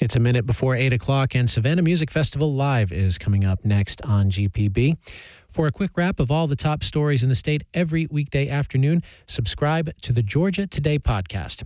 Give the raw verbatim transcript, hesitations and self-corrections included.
It's a minute before eight o'clock, and Savannah Music Festival Live is coming up next on G P B. For a quick wrap of all the top stories in the state every weekday afternoon, subscribe to the Georgia Today podcast.